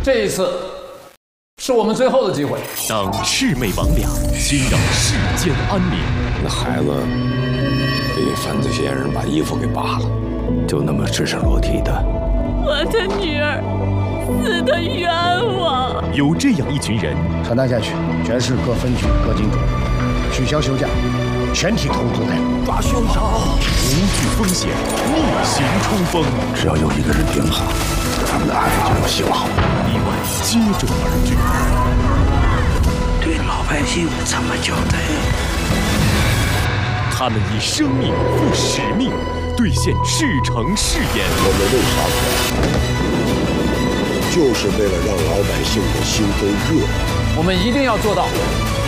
这一次是我们最后的机会。 当魑魅魍魉心让世间安宁， 那孩子被犯罪嫌疑人把衣服给扒了，就那么赤身裸体的。 我的女儿死得冤枉。 有这样一群人， 传达下去，全市各分局各警种取消休假，全体投入作战， 抓凶手，无惧风险，逆行冲锋。 只要有一个人挺好，他们的案子就有希望。 意外接踵而至， 对老百姓怎么交代？ 他们以生命赴使命，兑现赤诚誓言。 我们为啥干？就是为了让老百姓的心都热。 我们一定要做到